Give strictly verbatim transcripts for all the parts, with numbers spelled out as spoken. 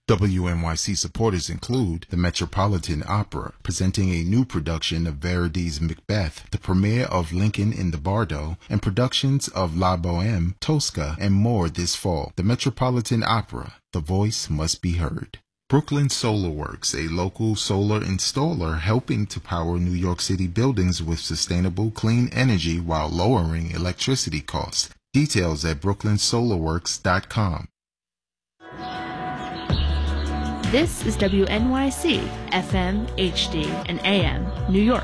W N Y C supporters include the Metropolitan Opera, presenting a new production of Verdi's Macbeth, the premiere of Lincoln in the Bardo, and productions of La Boheme, Tosca, and more this fall. The Metropolitan Opera, the voice must be heard. Brooklyn Solar Works, a local solar installer helping to power New York City buildings with sustainable, clean energy while lowering electricity costs. Details at brooklyn solar works dot com. This is W N Y C, F M, H D, and A M, New York.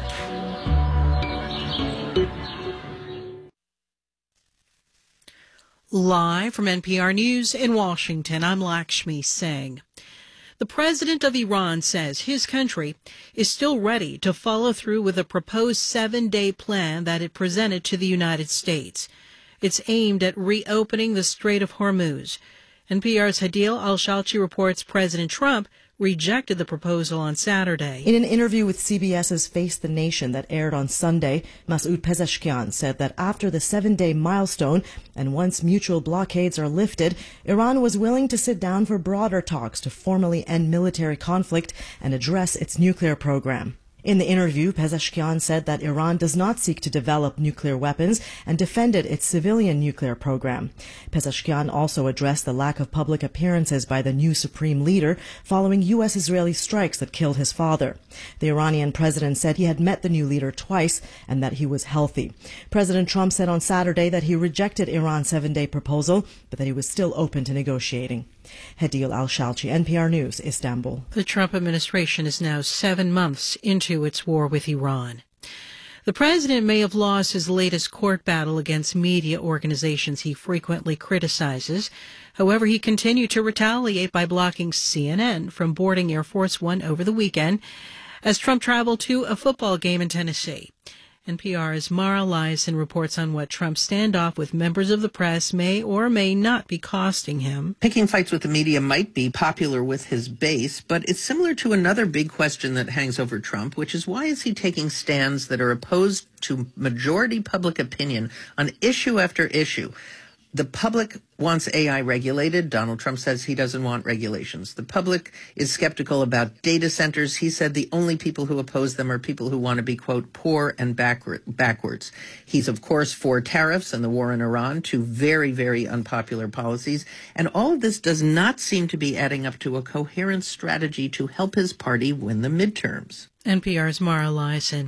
Live from N P R News in Washington, I'm Lakshmi Singh. The president of Iran says his country is still ready to follow through with a proposed seven-day plan that it presented to the United States. It's aimed at reopening the Strait of Hormuz. N P R's Hadil Al-Shalchi reports President Trump rejected the proposal on Saturday. In an interview with CBS's Face the Nation that aired on Sunday, Masoud Pezeshkian said that after the seven-day milestone and once mutual blockades are lifted, Iran was willing to sit down for broader talks to formally end military conflict and address its nuclear program. In the interview, Pezeshkian said that Iran does not seek to develop nuclear weapons and defended its civilian nuclear program. Pezeshkian also addressed the lack of public appearances by the new supreme leader following U S-Israeli strikes that killed his father. The Iranian president said he had met the new leader twice and that he was healthy. President Trump said on Saturday that he rejected Iran's seven-day proposal, but that he was still open to negotiating. Hadil Al-Shalchi, N P R News, Istanbul. The Trump administration is now seven months into its war with Iran. The president may have lost his latest court battle against media organizations he frequently criticizes. However, he continued to retaliate by blocking C N N from boarding Air Force One over the weekend as Trump traveled to a football game in Tennessee. N P R's Mara Liasson reports on what Trump's standoff with members of the press may or may not be costing him. Picking fights with the media might be popular with his base, but it's similar to another big question that hangs over Trump, which is why is he taking stands that are opposed to majority public opinion on issue after issue? The public wants A I regulated. Donald Trump says he doesn't want regulations. The public is skeptical about data centers. He said the only people who oppose them are people who want to be, quote, poor and backward, backwards. He's, of course, for tariffs and the war in Iran, two very, very unpopular policies. And all of this does not seem to be adding up to a coherent strategy to help his party win the midterms. N P R's Mara Liasson.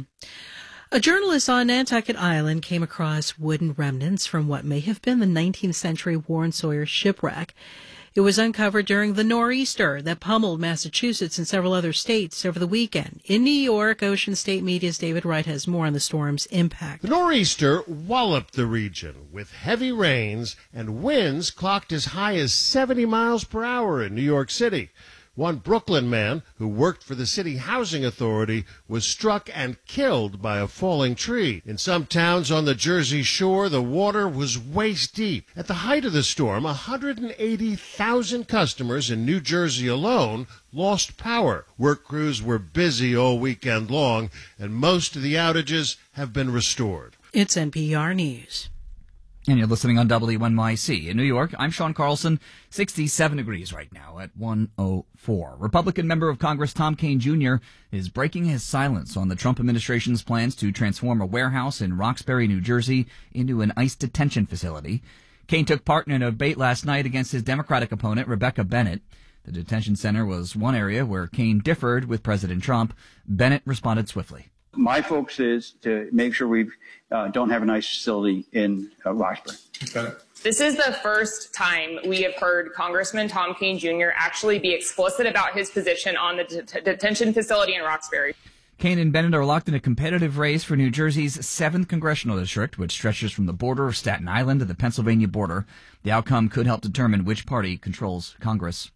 A journalist on Nantucket Island came across wooden remnants from what may have been the nineteenth century Warren Sawyer shipwreck. It was uncovered during the nor'easter that pummeled Massachusetts and several other states over the weekend. In New York, Ocean State Media's David Wright has more on the storm's impact. The nor'easter walloped the region with heavy rains and winds clocked as high as seventy miles per hour in New York City. One Brooklyn man who worked for the city housing authority was struck and killed by a falling tree. In some towns on the Jersey Shore, the water was waist deep. At the height of the storm, one hundred eighty thousand customers in New Jersey alone lost power. Work crews were busy all weekend long, and most of the outages have been restored. It's N P R News. And you're listening on W N Y C. In New York, I'm Sean Carlson, sixty-seven degrees right now at one oh four. Republican member of Congress Tom Kean Junior is breaking his silence on the Trump administration's plans to transform a warehouse in Roxbury, New Jersey, into an ICE detention facility. Kean took part in a debate last night against his Democratic opponent, Rebecca Bennett. The detention center was one area where Kean differed with President Trump. Bennett responded swiftly. My focus is to make sure we uh, don't have an ICE facility in uh, Roxbury. Okay. This is the first time we have heard Congressman Tom Kean Junior actually be explicit about his position on the det- detention facility in Roxbury. Kean and Bennett are locked in a competitive race for New Jersey's seventh congressional district, which stretches from the border of Staten Island to the Pennsylvania border. The outcome could help determine which party controls Congress.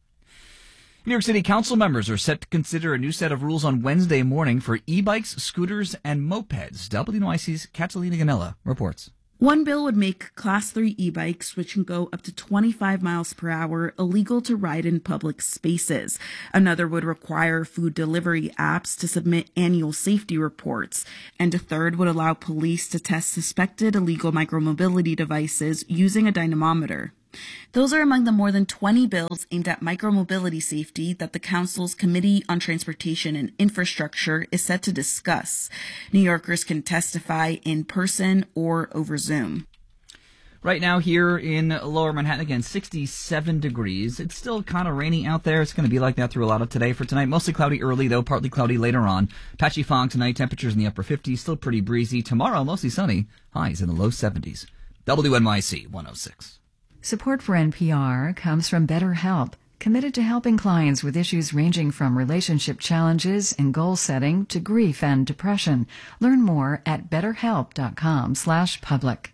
New York City Council members are set to consider a new set of rules on Wednesday morning for e-bikes, scooters, and mopeds. W N Y C's Catalina Ganella reports. One bill would make Class three e-bikes, which can go up to twenty-five miles per hour, illegal to ride in public spaces. Another would require food delivery apps to submit annual safety reports. And a third would allow police to test suspected illegal micromobility devices using a dynamometer. Those are among the more than twenty bills aimed at micromobility safety that the Council's Committee on Transportation and Infrastructure is set to discuss. New Yorkers can testify in person or over Zoom. Right now here in Lower Manhattan, again, sixty-seven degrees. It's still kind of rainy out there. It's going to be like that through a lot of today. For tonight, mostly cloudy early, though, partly cloudy later on. Patchy fog tonight, temperatures in the upper fifties, still pretty breezy. Tomorrow, mostly sunny, highs in the low seventies. W N Y C one oh six. Support for N P R comes from BetterHelp, committed to helping clients with issues ranging from relationship challenges and goal setting to grief and depression. Learn more at betterhelp.com slash public.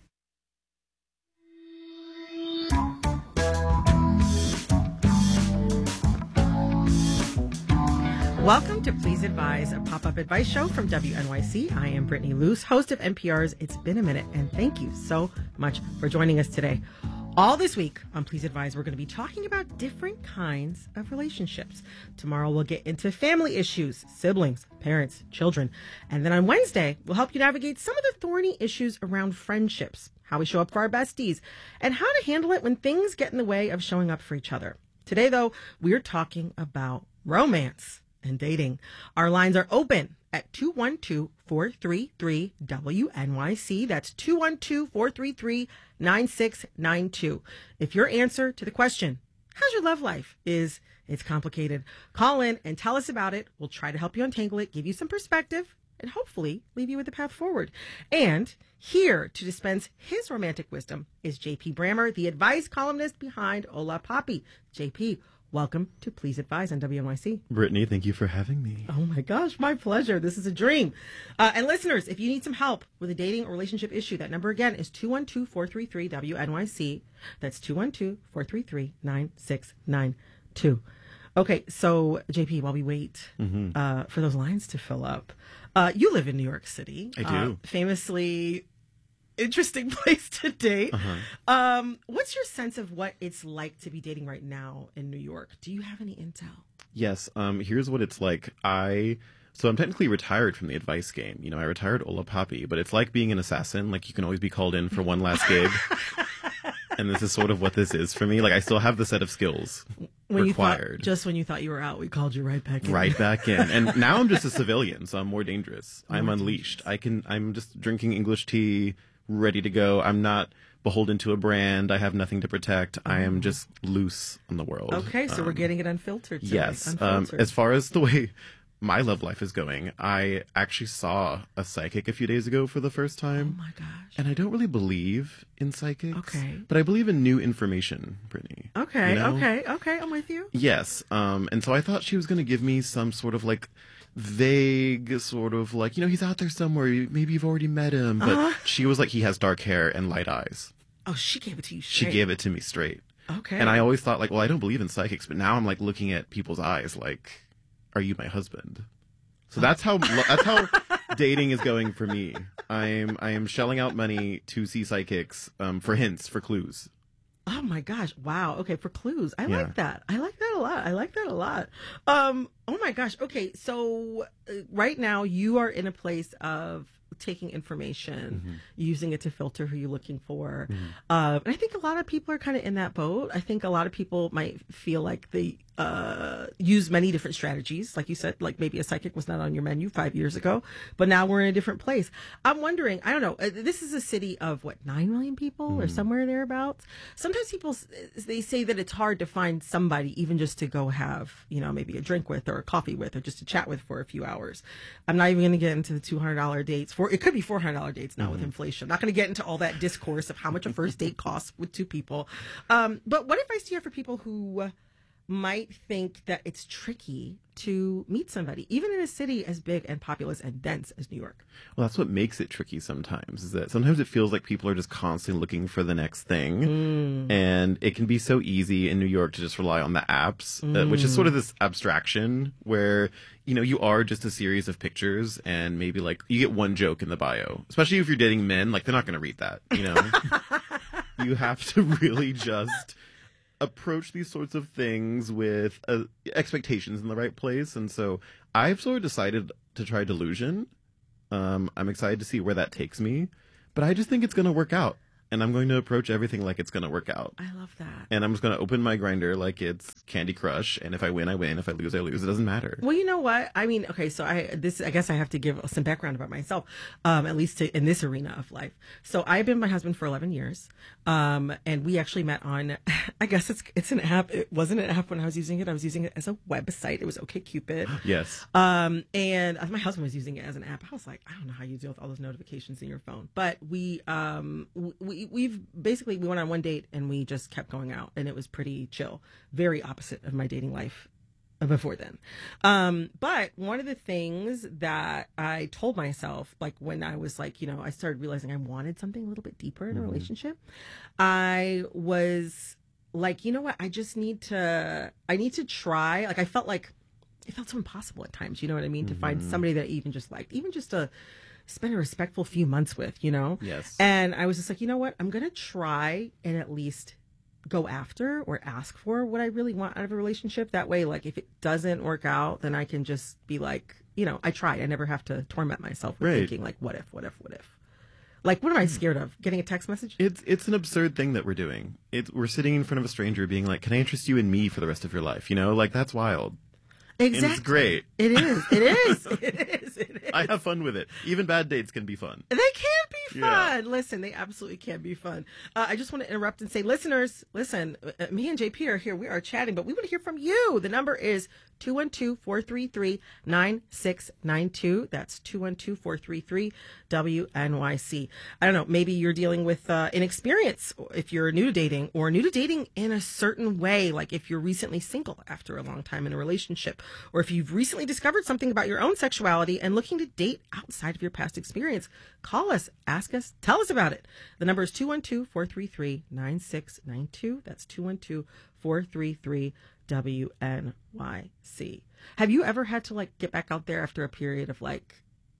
Welcome to Please Advise, a pop-up advice show from W N Y C. I am Brittany Luce, host of N P R's It's Been a Minute, and thank you so much for joining us today. All this week on Please Advise, we're going to be talking about different kinds of relationships. Tomorrow we'll get into family issues, siblings, parents, children. And then on Wednesday, we'll help you navigate some of the thorny issues around friendships, how we show up for our besties, and how to handle it when things get in the way of showing up for each other. Today, though, we're talking about romance and dating. Our lines are open at two one two, four three three, W N Y C. That's two one two, four three three, nine six nine two. If your answer to the question, how's your love life, is it's complicated, call in and tell us about it. We'll try to help you untangle it, give you some perspective, and hopefully leave you with a path forward. And here to dispense his romantic wisdom is J P Brammer, the advice columnist behind Hola Papi. J P, welcome to Please Advise on W N Y C. Brittany, thank you for having me. Oh my gosh, my pleasure. This is a dream. Uh, and listeners, if you need some help with a dating or relationship issue, that number again is two one two, four three three, W N Y C. That's two one two, four three three, nine six nine two. Okay, so J P, while we wait mm-hmm. uh, for those lines to fill up, uh, you live in New York City. I do. Uh, famously interesting place to date. Uh-huh. Um, what's your sense of what it's like to be dating right now in New York? Do you have any intel? Yes. Um, here's what it's like. I so I'm technically retired from the advice game. You know, I retired Hola Papi, but it's like being an assassin. Like you can always be called in for one last gig. And this is sort of what this is for me. Like I still have the set of skills when required. You thought, just when you thought you were out, we called you right back in. Right back in. And now I'm just a civilian, so I'm more dangerous. More I'm unleashed. Dangerous. I can. I'm just drinking English tea, ready to go. I'm not beholden to a brand. I have nothing to protect. I am just loose on the world. Okay, so um, we're getting it unfiltered today. Yes. Unfiltered. Um, as far as the way my love life is going, I actually saw a psychic a few days ago for the first time. Oh my gosh. And I don't really believe in psychics. Okay. But I believe in new information, Brittany. Okay, you know? okay, okay. I'm with you. Yes. Um, and so I thought she was going to give me some sort of like vague sort of like, you know, he's out there somewhere. Maybe you've already met him. But uh-huh. she was like, he has dark hair and light eyes. Oh, she gave it to you straight. She gave it to me straight. Okay. And I always thought like, well, I don't believe in psychics. But now I'm like looking at people's eyes like, are you my husband? So that's how that's how dating is going for me. I'm I am shelling out money to see psychics um, for hints, for clues. Oh my gosh! Wow. Okay, for clues, I yeah. like that. I like that a lot. I like that a lot. Um. Oh my gosh. Okay. So uh, right now you are in a place of taking information, mm-hmm. using it to filter who you're looking for. Mm-hmm. Uh, and I think a lot of people are kind of in that boat. I think a lot of people might feel like they uh, use many different strategies. Like you said, like maybe a psychic was not on your menu five years ago, but now we're in a different place. I'm wondering, I don't know, uh, this is a city of what, nine million people mm-hmm. or somewhere thereabouts. Sometimes people, they say that it's hard to find somebody even just to go have, you know, maybe a drink with or a coffee with or just to chat with for a few hours. I'm not even going to get into the two hundred dollars dates. For It could be four hundred dollars dates now mm-hmm. with inflation. I'm not going to get into all that discourse of how much a first date costs with two people. Um, but what advice do you have for people who uh, might think that it's tricky to meet somebody, even in a city as big and populous and dense as New York? Well, that's what makes it tricky sometimes, is that sometimes it feels like people are just constantly looking for the next thing. Mm. And it can be so easy in New York to just rely on the apps, mm. uh, which is sort of this abstraction where, you know, you are just a series of pictures and maybe like you get one joke in the bio, especially if you're dating men, like they're not going to read that, you know? You have to really just approach these sorts of things with uh, expectations in the right place. And so I've sort of decided to try delusion. Um, I'm excited to see where that takes me, but I just think it's going to work out. and I'm going to approach everything like it's going to work out. I love that. And I'm just going to open my grinder like it's Candy Crush, and if I win, I win. If I lose, I lose. It doesn't matter. Well, you know what? I mean, okay, so I this I guess I have to give some background about myself, um, at least to, in this arena of life. So I've been with my husband for eleven years, um, and we actually met on, I guess it's it's an app. It wasn't an app when I was using it. I was using it as a website. It was OkCupid. Yes. Um, and my husband was using it as an app. I was like, I don't know how you deal with all those notifications in your phone, but we um we we've basically we went on one date and we just kept going out, and it was pretty chill. Very opposite of my dating life before then. Um, but one of the things that I told myself, like when I was like, you know, I started realizing I wanted something a little bit deeper in a Mhm. relationship, I was like, you know what? I just need to, I need to try. Like I felt like it felt so impossible at times, you know what I mean? To find Mhm. somebody that I even just liked, even just to spend a respectful few months with, you know? Yes. And I was just like, you know what? I'm going to try and at least go after or ask for what I really want out of a relationship. That way, like if it doesn't work out, then I can just be like, you know, I tried. I never have to torment myself with Right. thinking like, what if, what if, what if? Like, what am I scared of? Getting a text message? It's it's an absurd thing that we're doing. It's we're sitting in front of a stranger being like, "Can I interest you in me for the rest of your life?" You know, like that's wild. Exactly. And it's great. It is. It is. It is. It is. I have fun with it. Even bad dates can be fun. They can be Yeah. fun. Listen, they absolutely can be fun. Uh, I just want to interrupt and say, listeners, listen, uh, me and J P are here. We are chatting, but we want to hear from you. The number is two one two, four three three, nine six nine two. That's two one two, four three three, W N Y C. I don't know. Maybe you're dealing with uh, inexperience if you're new to dating, or new to dating in a certain way, like if you're recently single after a long time in a relationship, or if you've recently discovered something about your own sexuality and looking to date outside of your past experience. Call us, ask us, tell us about it. The number is two one two, four three three, nine six nine two. That's two one two, four three three, W N Y C. Have you ever had to like get back out there after a period of like,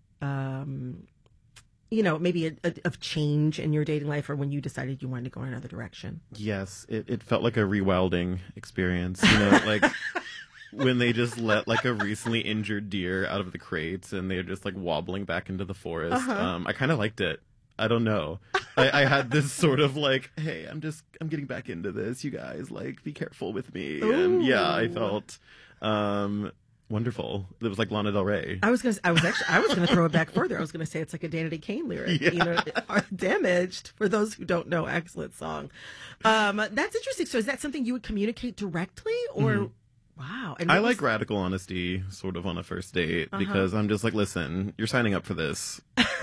um, you know, maybe a, a, of change in your dating life, or when you decided you wanted to go in another direction? Yes, it, it felt like a rewilding experience. You know, like when they just let like a recently injured deer out of the crates and they're just like wobbling back into the forest. Uh-huh. Um, I kind of liked it. I don't know. I, I had this sort of like, hey, I'm just, I'm getting back into this. You guys, like, be careful with me. And yeah, I Ooh. felt um, wonderful. It was like Lana Del Rey. I was gonna, I was actually, I was gonna throw it back further. I was gonna say it's like a Danity Kane lyric. Yeah. You know, are damaged. For those who don't know, excellent song. Um, that's interesting. So, is that something you would communicate directly, or? Mhm. Wow. And I what like was- radical honesty sort of on a first date Uh-huh. because I'm just like, listen, you're signing up for this.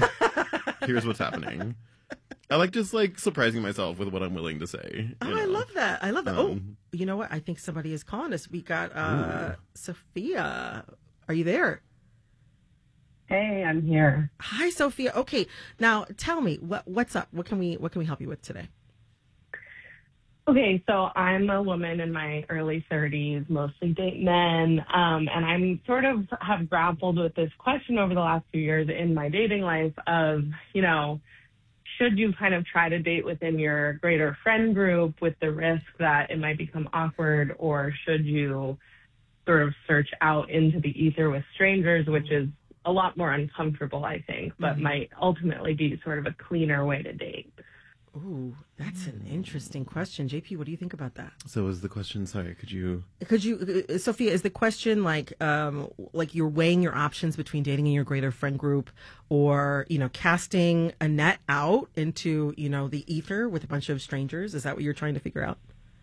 Here's what's happening. I like just like surprising myself with what I'm willing to say. Oh, you I know? love that. I love that. Um, oh, you know what? I think somebody is calling us. We got uh, Ooh. Sophia. Are you there? Hey, I'm here. Hi, Sophia. Okay, now tell me what what's up. What can we what can we help you with today? Okay, so I'm a woman in my early thirties, mostly date men, um, and I'm sort of have grappled with this question over the last few years in my dating life of, you know, should you kind of try to date within your greater friend group with the risk that it might become awkward, or should you sort of search out into the ether with strangers, which is a lot more uncomfortable, I think, but Mhm. might ultimately be sort of a cleaner way to date. Ooh, that's an interesting question. J P, what do you think about that? So is the question, sorry, could you... Could you, uh, Sophia, is the question like, um, like you're weighing your options between dating in your greater friend group, or, you know, casting a net out into, you know, the ether with a bunch of strangers? Is that what you're trying to figure out?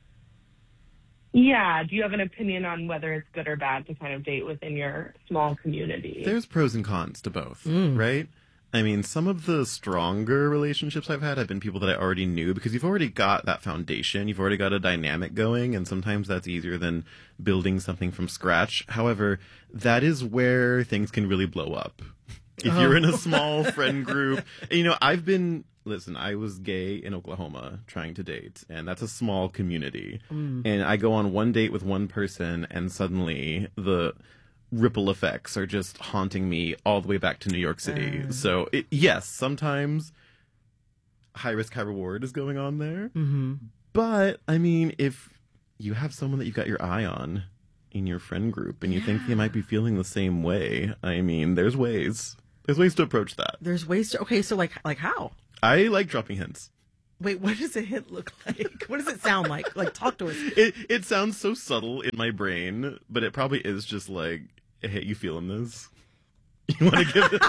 Yeah. Do you have an opinion on whether it's good or bad to kind of date within your small community? There's pros and cons to both, Mm. right? I mean, some of the stronger relationships I've had have been people that I already knew because you've already got that foundation. You've already got a dynamic going, and sometimes that's easier than building something from scratch. However, that is where things can really blow up. If you're in a small friend group, and, you know, I've been, listen, I was gay in Oklahoma trying to date, and that's a small community. Mm. And I go on one date with one person, and suddenly the ripple effects are just haunting me all the way back to New York City. Uh. So, it, yes, sometimes high risk, high reward is going on there. Mm-hmm. But, I mean, if you have someone that you've got your eye on in your friend group and you think they might be feeling the same way, I mean, there's ways. There's ways to approach that. There's ways to, okay, so like, like how? I like dropping hints. Wait, what does a hint look like? What does it sound like? Like, talk to us. It it sounds so subtle in my brain, but it probably is just like, hey, you feeling this? You want to give it?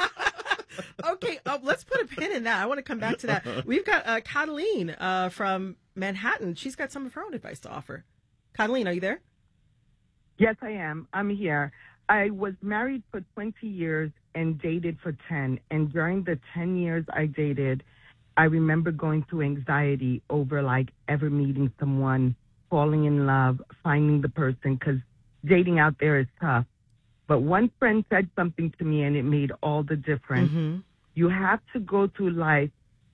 Okay, uh, let's put a pin in that. I want to come back to that. We've got uh, Cataline uh, from Manhattan. She's got some of her own advice to offer. Cataline, are you there? Yes, I am. I'm here. I was married for twenty years and dated for ten. And during the ten years I dated, I remember going through anxiety over like ever meeting someone, falling in love, finding the person, because dating out there is tough. But one friend said something to me and it made all the difference. Mm-hmm. You have to go through life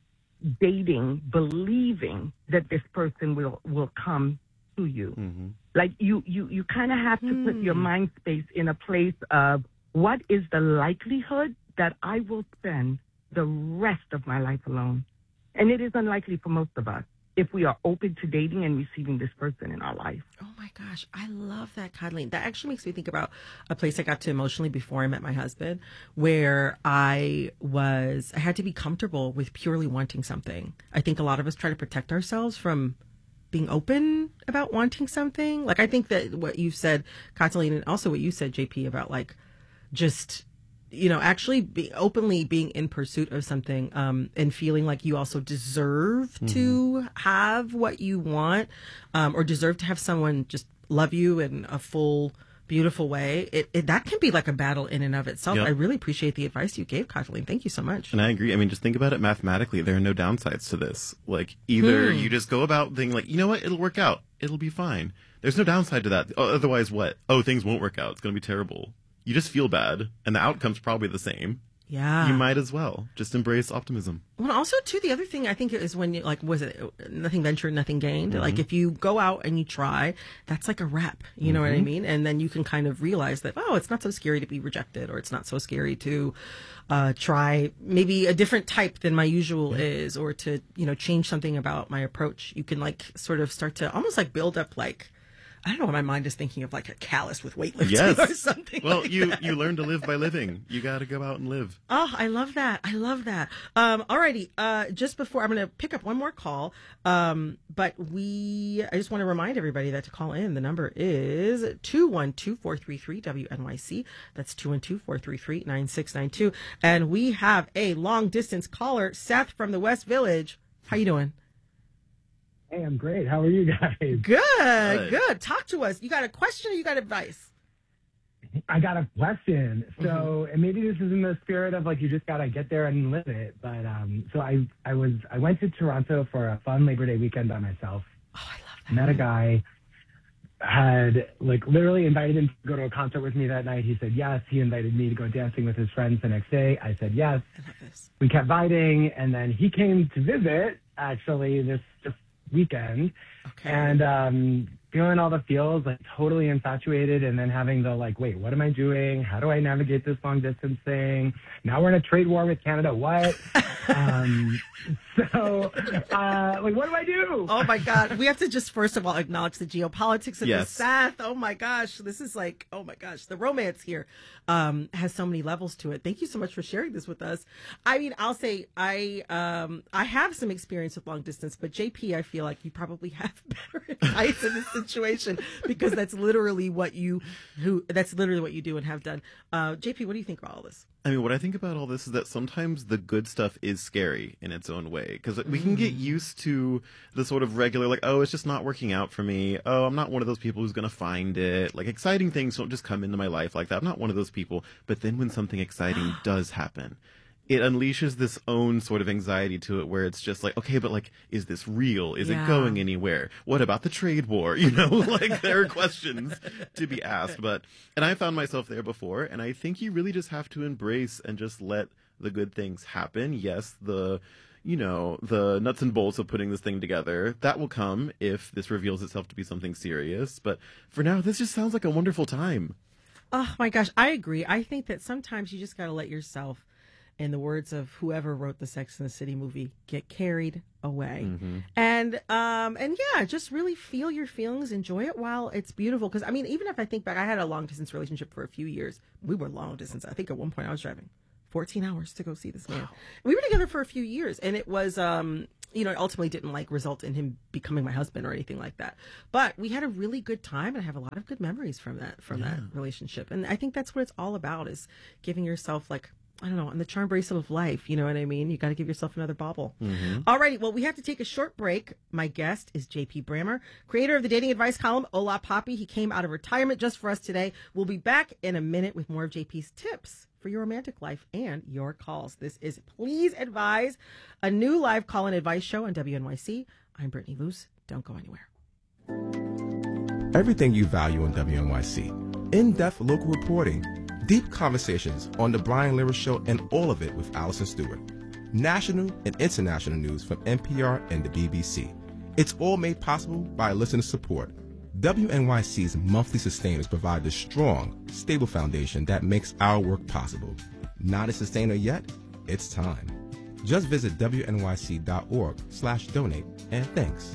dating, believing that this person will, will come to you. Mm-hmm. Like you, you, you kind of have to Mm. put your mind space in a place of what is the likelihood that I will spend the rest of my life alone? And it is unlikely for most of us if we are open to dating and receiving this person in our life. Oh my gosh, I love that, Cataline. That actually makes me think about a place I got to emotionally before I met my husband, where I was, I had to be comfortable with purely wanting something. I think a lot of us try to protect ourselves from being open about wanting something. Like, I think that what you said, Cataline, and also what you said, J P, about like just, you know, actually be openly being in pursuit of something, um, and feeling like you also deserve mm-hmm. to have what you want, um, or deserve to have someone just love you in a full, beautiful way. It, it that can be like a battle in and of itself. Yep. I really appreciate the advice you gave, Cataline. Thank you so much. And I agree. I mean, just think about it mathematically. There are no downsides to this. Like, either Hmm. you just go about thinking like, you know what, it'll work out. It'll be fine. There's no downside to that. Otherwise, what? Oh, things won't work out. It's going to be terrible. You just feel bad, and the outcome's probably the same. Yeah. You might as well just embrace optimism. Well, also, too, the other thing I think is when you, like, was it nothing ventured, nothing gained? Mm-hmm. Like, if you go out and you try, that's like a rep, you mm-hmm. know what I mean? And then you can kind of realize that, oh, it's not so scary to be rejected, or it's not so scary to uh, try maybe a different type than my usual yeah. is, or to, you know, change something about my approach. You can, like, sort of start to almost, like, build up, like, I don't know, my mind is thinking of like a callus with weightlifting yes. or something. Well, like you that. you learn to live by living. You got to go out and live. Oh, I love that. I love that. Um, alrighty. Uh, just before, I'm going to pick up one more call. Um, but we, I just want to remind everybody that to call in, the number is two one two, four three three, W N Y C. That's two one two, four three three, nine six nine two. And we have a long distance caller, Seth from the West Village. How you doing? Hey, I'm great. How are you guys? Good, good, good. Talk to us. You got a question or you got advice? I got a question. So, mm-hmm. and maybe this is in the spirit of like you just gotta get there and live it. But um, so I, I was, I went to Toronto for a fun Labor Day weekend by myself. Oh, I love that. Met a guy. Had like literally invited him to go to a concert with me that night. He said yes. He invited me to go dancing with his friends the next day. I said yes. I love this. We kept vibing, and then he came to visit actually this just weekend. Okay. And um feeling all the feels, like totally infatuated, and then having the like, wait, what am I doing? How do I navigate this long distance thing? Now we're in a trade war with Canada. What? um, so, uh, like, what do I do? Oh my God. We have to just first of all acknowledge the geopolitics of yes. the South. Oh my gosh. This is like, oh my gosh. The romance here um, has so many levels to it. Thank you so much for sharing this with us. I mean, I'll say I um, I have some experience with long distance, but J P, I feel like you probably have better advice in this situation because that's literally what you who that's literally what you do and have done. Uh, J P, what do you think about all this? I mean, what I think about all this is that sometimes the good stuff is scary in its own way, because we can get used to the sort of regular, like, oh, it's just not working out for me. Oh, I'm not one of those people who's going to find it. Like, exciting things don't just come into my life like that. I'm not one of those people. But then when something exciting does happen, it unleashes this own sort of anxiety to it where it's just like, okay, but like, is this real? Is yeah. it going anywhere? What about the trade war? You know, like there are questions to be asked. But, and I found myself there before, and I think you really just have to embrace and just let the good things happen. Yes, the, you know, the nuts and bolts of putting this thing together, that will come if this reveals itself to be something serious. But for now, this just sounds like a wonderful time. Oh my gosh, I agree. I think that sometimes you just got to let yourself, in the words of whoever wrote the Sex and the City movie, get carried away. Mm-hmm. And, um, and yeah, just really feel your feelings, enjoy it while it's beautiful. Cause I mean, even if I think back, I had a long distance relationship for a few years. We were long distance. I think at one point I was driving fourteen hours to go see this man. Wow. We were together for a few years, and it was, um, you know, it ultimately didn't like result in him becoming my husband or anything like that. But we had a really good time, and I have a lot of good memories from that from Yeah. that relationship. And I think that's what it's all about, is giving yourself, like, I don't know, on the charm bracelet of life. You know what I mean? You got to give yourself another bauble. Mhm. Alrighty, well, we have to take a short break. My guest is J P Brammer, creator of the dating advice column Hola Papi. He came out of retirement just for us today. We'll be back in a minute with more of J P's tips for your romantic life and your calls. This is Please Advise, a new live call-in advice show on W N Y C. I'm Brittany Luce. Don't go anywhere. Everything you value on W N Y C. In-depth local reporting, deep conversations on The Brian Lewis Show, and all of it with Allison Stewart. National and international news from N P R and the B B C. It's all made possible by listener support. W N Y C's monthly sustainers provide the strong, stable foundation that makes our work possible. Not a sustainer yet? It's time. Just visit W N Y C dot org slash donate, and thanks.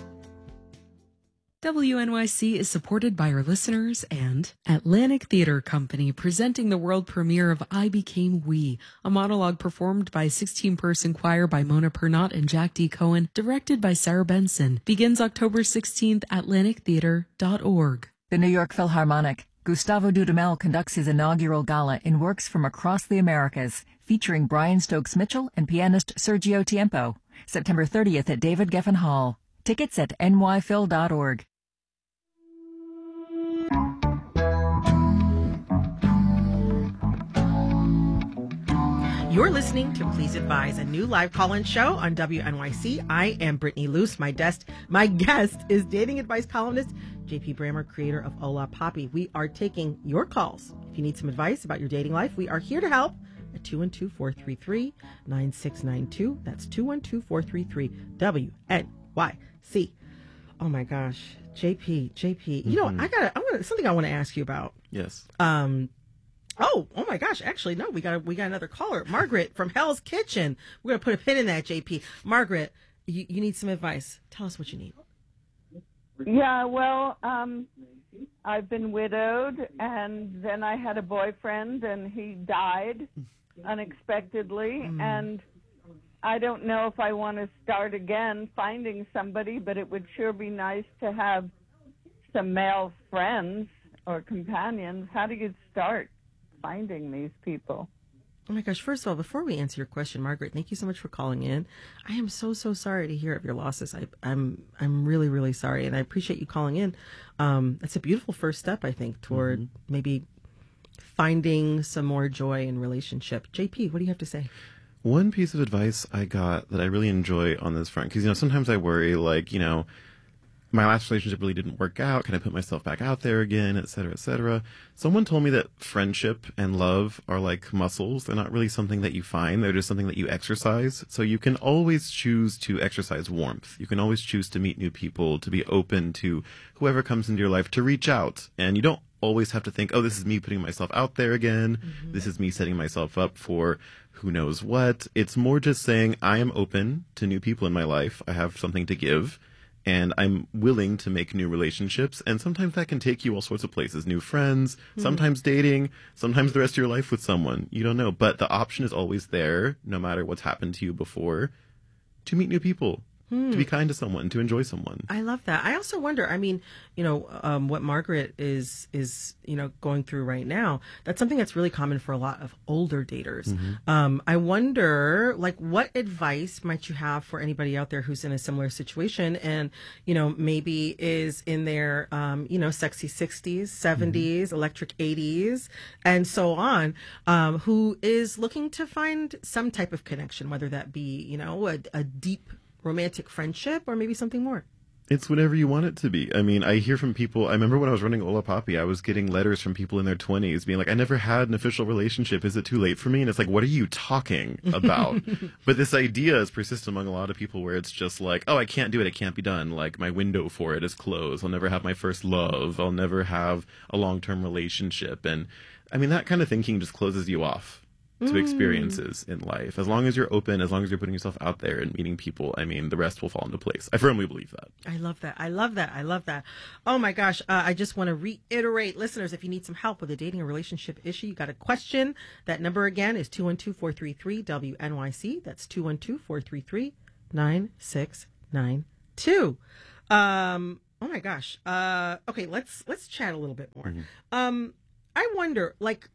W N Y C is supported by our listeners and Atlantic Theater Company, presenting the world premiere of I Became We, a monologue performed by a sixteen-person choir by Mona Pernot and Jack D. Cohen, directed by Sarah Benson. Begins October sixteenth, atlantic theater dot org. The New York Philharmonic. Gustavo Dudamel conducts his inaugural gala in works from across the Americas, featuring Brian Stokes Mitchell and pianist Sergio Tiempo. September thirtieth at David Geffen Hall. Tickets at N Y phil dot org. You're listening to Please Advise, a new live call-in show on W N Y C. I am Brittany Luce. My guest, my guest is dating advice columnist J P Brammer, creator of Hola Papi. We are taking your calls. If you need some advice about your dating life, we are here to help at two one two, four three three, nine six nine two. That's two one two, four three three, W N Y C. Oh my gosh, J P, J P. You know, Mhm. I got I want something I want to ask you about. Yes. Um. Oh, oh my gosh! Actually, no, we got we got another caller, Margaret from Hell's Kitchen. We're gonna put a pin in that, J P. Margaret, you, you need some advice. Tell us what you need. Yeah, well, um, I've been widowed, and then I had a boyfriend, and he died unexpectedly, Mm. and I don't know if I want to start again finding somebody, but it would sure be nice to have some male friends or companions. How do you start finding these people? Oh my gosh! First of all, before we answer your question, Margaret, thank you so much for calling in. I am so so sorry to hear of your losses. I, I'm I'm really really sorry, and I appreciate you calling in. Um, it's a beautiful first step, I think, toward Mhm. maybe finding some more joy in relationship. J P, what do you have to say? One piece of advice I got that I really enjoy on this front, because, you know, sometimes I worry, like, you know, my last relationship really didn't work out. Can I put myself back out there again, et cetera, et cetera. Someone told me that friendship and love are like muscles. They're not really something that you find. They're just something that you exercise. So you can always choose to exercise warmth. You can always choose to meet new people, to be open to whoever comes into your life, to reach out. And you don't always have to think, oh, this is me putting myself out there again. Mm-hmm. This is me setting myself up for who knows what. It's more just saying, I am open to new people in my life. I have something to give. And I'm willing to make new relationships. And sometimes that can take you all sorts of places. New friends, mm-hmm. sometimes dating, sometimes the rest of your life with someone. You don't know. But the option is always there, no matter what's happened to you before, to meet new people, hmm. to be kind to someone, to enjoy someone. I love that. I also wonder, I mean, you know, um, what Margaret is, is, you know, going through right now, that's something that's really common for a lot of older daters. Mm-hmm. Um, I wonder, like, what advice might you have for anybody out there who's in a similar situation and, you know, maybe is in their, um, you know, sexy sixties, seventies, mm-hmm. electric eighties, and so on, um, who is looking to find some type of connection, whether that be, you know, a, a deep romantic friendship or maybe something more? It's whatever you want it to be. I mean, I hear from people. I remember when I was running Hola Papi, I was getting letters from people in their twenties being like, I never had an official relationship. Is it too late for me? And it's like, what are you talking about? But this idea is persistent among a lot of people where it's just like, oh, I can't do it. It can't be done. Like, my window for it is closed. I'll never have my first love. I'll never have a long-term relationship. And I mean, that kind of thinking just closes you off to mm. experiences in life. As long as you're open, as long as you're putting yourself out there and meeting people, I mean, the rest will fall into place. I firmly believe that. I love that. I love that. I love that. Oh my gosh. Uh, I just want to reiterate, listeners, if you need some help with a dating or relationship issue, you got a question, that number again is two one two, four three three, W N Y C. That's two one two, four three three, nine six nine two. Um, oh my gosh. Uh, okay, let's let's chat a little bit more. Mm-hmm. Um, I wonder, like,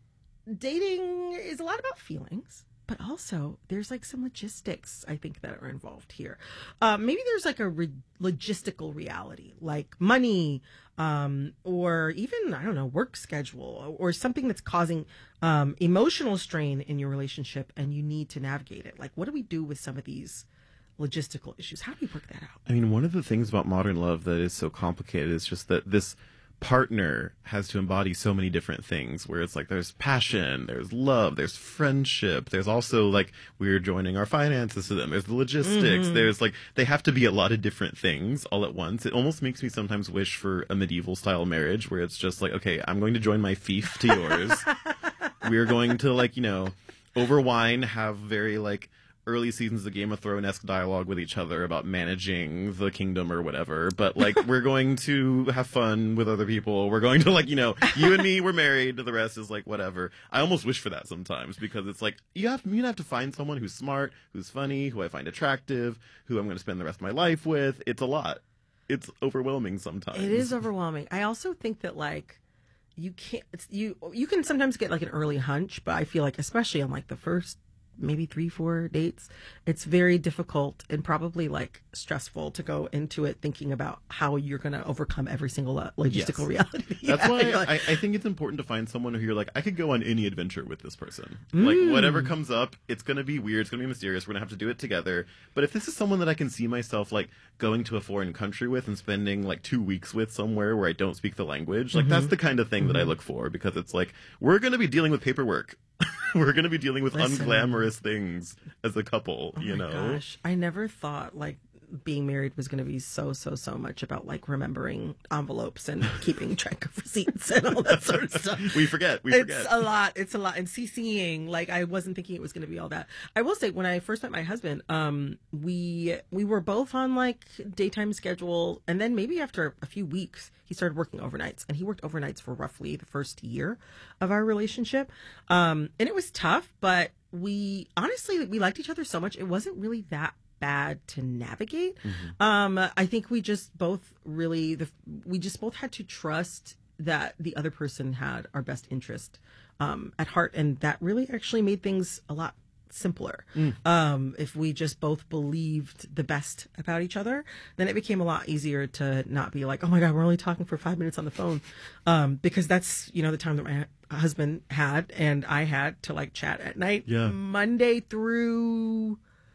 dating is a lot about feelings, but also there's like some logistics, I think, that are involved here. Um, maybe there's like a re- logistical reality, like money, um, or even, I don't know, work schedule, or, or something that's causing um, emotional strain in your relationship, and you need to navigate it. Like, what do we do with some of these logistical issues? How do we work that out? I mean, one of the things about modern love that is so complicated is just that this partner has to embody so many different things, where it's like there's passion, there's love, there's friendship, there's also like we're joining our finances to them, there's the logistics, Mhm. there's like they have to be a lot of different things all at once. It almost makes me sometimes wish for a medieval style marriage where it's just like, okay, I'm going to join my fief to yours. We're going to, like, you know, over wine have very like early seasons of Game of Thrones-esque dialogue with each other about managing the kingdom or whatever, but like we're going to have fun with other people. We're going to, like, you know, you and me, we're married, the rest is like whatever. I almost wish for that sometimes, because it's like you have you have to find someone who's smart, who's funny, who I find attractive, who I'm going to spend the rest of my life with. It's a lot. It's overwhelming sometimes. It is overwhelming. I also think that, like, you can't, it's, you, you can sometimes get like an early hunch, but I feel like, especially on like the first maybe three, four dates, it's very difficult and probably like stressful to go into it thinking about how you're going to overcome every single uh, logistical Yes. reality. That's Yeah, why you're like- I, I think it's important to find someone who you're like, I could go on any adventure with this person. Mm. Like, whatever comes up, it's going to be weird, it's going to be mysterious, we're going to have to do it together. But if this is someone that I can see myself, like, going to a foreign country with and spending, like, two weeks with somewhere where I don't speak the language, like, Mhm. that's the kind of thing that I Mhm. look for, because it's like, we're going to be dealing with paperwork. We're going to be dealing with Listen. unglamorous things as a couple, Oh you my know? gosh, I never thought like being married was going to be so so so much about like remembering envelopes and keeping track of receipts and all that sort of stuff. We forget, we it's forget. a lot. It's a lot. And CCing, like, I wasn't thinking it was going to be all that. I will say, when I first met my husband, um, we we were both on like daytime schedule, and then maybe after a few weeks, he started working overnights, and he worked overnights for roughly the first year of our relationship, um, and it was tough, but we honestly we liked each other so much, it wasn't really that bad to navigate. Mm-hmm. Um, I think we just both really, the, we just both had to trust that the other person had our best interest um, at heart. And that really actually made things a lot simpler. Mm. Um, if we just both believed the best about each other, then it became a lot easier to not be like, oh my God, we're only talking for five minutes on the phone. Um, because that's, you know, the time that my husband had and I had to like chat at night, Yeah. Monday through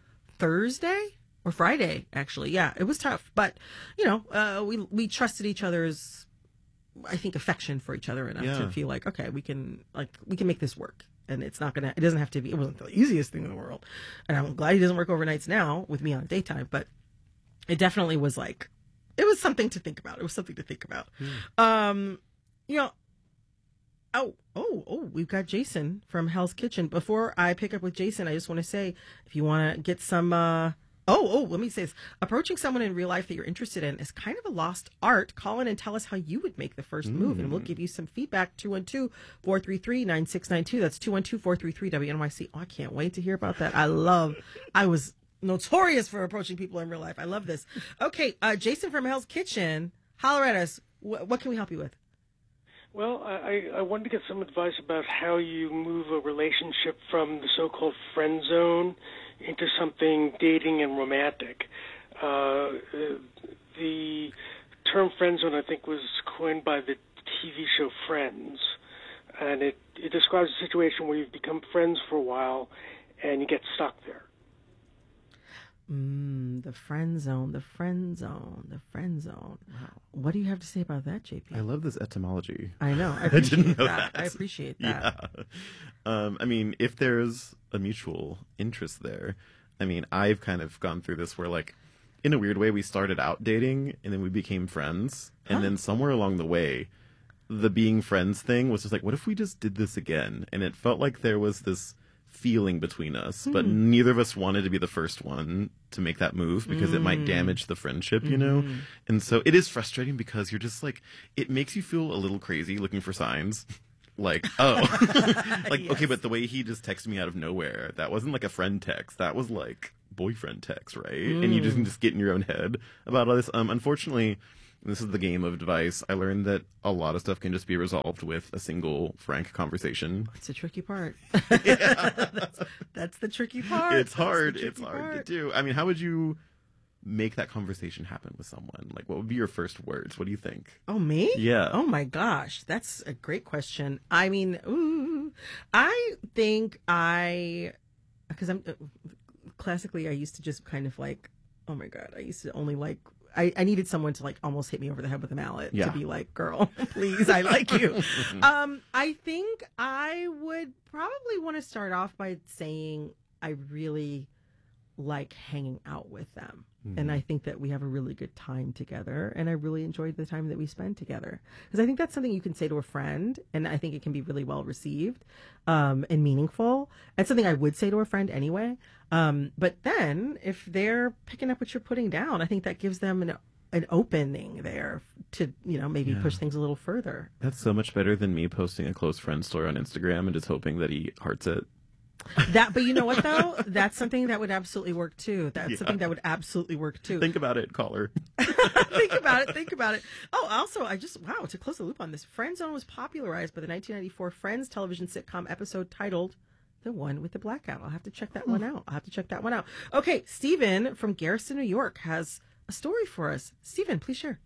Thursday or Friday, actually. Yeah, it was tough, but you know, uh, we we trusted each other's, I think, affection for each other enough Yeah. to feel like, okay, we can like we can make this work, and it's not gonna, it doesn't have to be. It wasn't the easiest thing in the world, and I'm glad he doesn't work overnights now with me on daytime, but it definitely was like, it was something to think about. It was something to think about. Um, you know. Oh, oh, oh, we've got Jason from Hell's Kitchen. Before I pick up with Jason, I just want to say, if you want to get some, uh, oh, oh, let me say this. Approaching someone in real life that you're interested in is kind of a lost art. Call in and tell us how you would make the first move, and we'll give you some feedback. two one two, four three three, nine six nine two. That's two one two, four three three, W N Y C. Oh, I can't wait to hear about that. I love, I was notorious for approaching people in real life. I love this. Okay, uh, Jason from Hell's Kitchen, holler at us. Wh- what can we help you with? Well, I, I wanted to get some advice about how you move a relationship from the so-called friend zone into something dating and romantic. Uh, the term friend zone, I think, was coined by the T V show Friends, and it, it describes a situation where you've become friends for a while and you get stuck there. Mm, the friend zone, the friend zone, the friend zone. Wow. What do you have to say about that, J P? I love this etymology. I know. I I didn't appreciate know that. that. I appreciate that. Yeah. Um, I mean, if there's a mutual interest there, I mean, I've kind of gone through this where, like, in a weird way, we started out dating and then we became friends. And Huh. then somewhere along the way, the being friends thing was just like, what if we just did this again? And it felt like there was this feeling between us, but Hmm. neither of us wanted to be the first one to make that move because it might Mm. damage the friendship, you know? Mhm. And so it is frustrating because you're just like, it makes you feel a little crazy looking for signs. Like, oh, like, okay, Yes. but the way he just texted me out of nowhere, that wasn't like a friend text. That was like boyfriend text, right? Mm. And you just can just get in your own head about all this. Um, unfortunately, this is the game of advice. I learned that a lot of stuff can just be resolved with a single frank conversation. It's the tricky part. Yeah. that's, that's the tricky part. It's hard. It's It's hard part. to do. I mean, how would you make that conversation happen with someone? Like, what would be your first words? What do you think? Oh, me? Yeah. Oh my gosh, that's a great question. I mean, ooh, I think I, because I'm uh, classically, I used to just kind of like, oh my God, I used to only like, I, I needed someone to like almost hit me over the head with a mallet Yeah. to be like, girl, please, I like you. um, I think I would probably want to start off by saying I really like hanging out with them. Mm-hmm. And I think that we have a really good time together. And I really enjoyed the time that we spend together. Because I think that's something you can say to a friend. And I think it can be really well received um, and meaningful. It's something I would say to a friend anyway. Um, but then if they're picking up what you're putting down, I think that gives them an an opening there to, you know, maybe Yeah. push things a little further. That's so much better than me posting a close friend story on Instagram and just hoping that he hearts it. That, but you know what though? That's something that would absolutely work too. That's Yeah. something that would absolutely work too. Think about it, caller. think about it. Think about it. Oh, also, I just, wow, to close the loop on this, Friendzone was popularized by the nineteen ninety-four Friends television sitcom episode titled The One with the Blackout. I'll have to check that one out. I'll have to check that one out. Okay, Stephen from Garrison, New York has a story for us. Stephen, please share.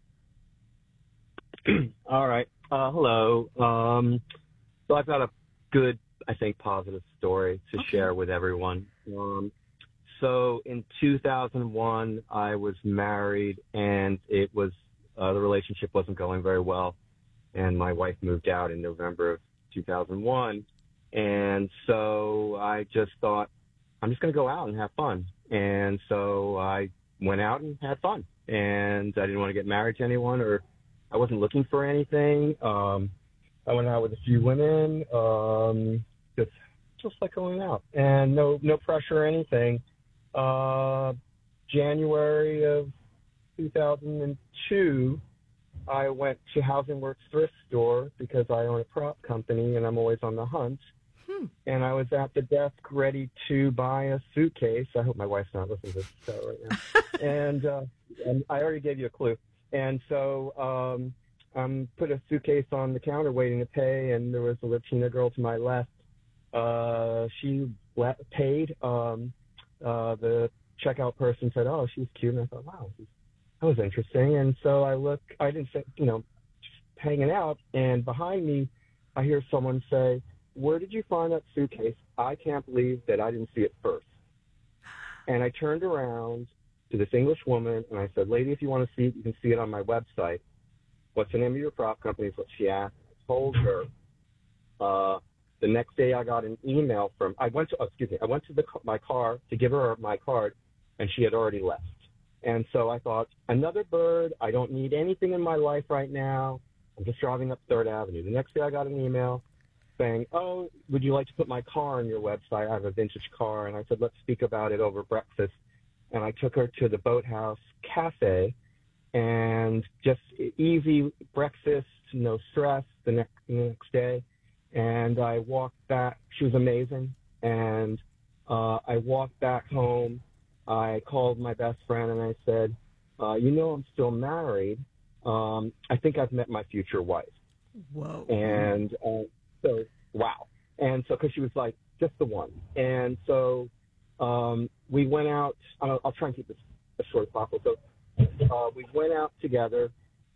All right. Uh, hello. Um, so I've got a good, I think, positive story to Okay. share with everyone. Um, so in two thousand one, I was married, and it was uh, the relationship wasn't going very well, and my wife moved out in November of two thousand one, and so I just thought, I'm just going to go out and have fun, and so I went out and had fun, and I didn't want to get married to anyone, or I wasn't looking for anything. Um, I went out with a few women, um, just just like going out, and no no pressure or anything. Uh, January of two thousand two, I went to Housing Works thrift store because I own a prop company and I'm always on the hunt. Hmm. And I was at the desk ready to buy a suitcase. I hope my wife's not listening to this show right now. and, uh, and I already gave you a clue. And so um, um, put a suitcase on the counter waiting to pay, and there was a Latina girl to my left. Uh, she le- paid. Um, uh, the checkout person said, "Oh, she's cute." And I thought, "Wow, that was interesting." And so I look, I didn't say, you know, just hanging out, and behind me, I hear someone say, "Where did you find that suitcase? I can't believe that I didn't see it first." And I turned around to this English woman, and I said, "Lady, if you want to see it, you can see it on my website. What's the name of your prop company?" is what she asked. I told her. Uh, the next day, I got an email from. I went to. Oh, excuse me. I went to the my car to give her my card, and she had already left. And so I thought, another bird. I don't need anything in my life right now. I'm just driving up Third Avenue. The next day, I got an email saying, "Oh, would you like to put my car on your website? I have a vintage car." And I said, "Let's speak about it over breakfast." And I took her to the Boathouse Cafe, and just easy breakfast, no stress the next, the next day. And I walked back. She was amazing. And uh, I walked back home. I called my best friend, and I said, uh, you know, I'm still married. Um, I think I've met my future wife. Whoa. And uh, so, wow. And so, because she was like, just the one. And so um, we went out. I'll, I'll try and keep this as short as possible. So uh, we went out together